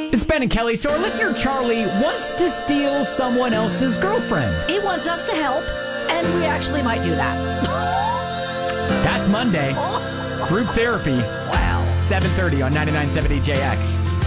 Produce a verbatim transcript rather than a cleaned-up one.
It's Ben and Kelly. So our listener Charlie wants to steal someone else's girlfriend. He wants us to help, and we actually might do that. That's Monday. Group therapy. Wow. seven thirty on ninety-nine point seven D J X.